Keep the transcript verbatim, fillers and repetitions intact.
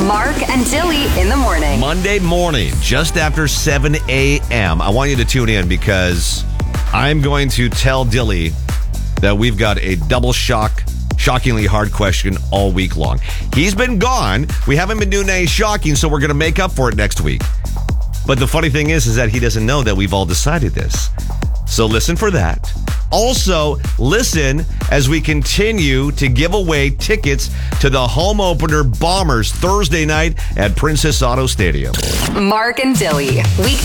Mark and Dilly in the morning. Monday morning, just after seven a.m. I want you to tune in because I'm going to tell Dilly that we've got a double shock, shockingly hard question all week long. He's been gone. We haven't been doing any shocking, so we're going to make up for it next week. But the funny thing is, is that he doesn't know that we've all decided this. So listen for that. Also, listen as we continue to give away tickets to the home opener Bombers Thursday night at Princess Auto Stadium. Mark and Dilly, weekday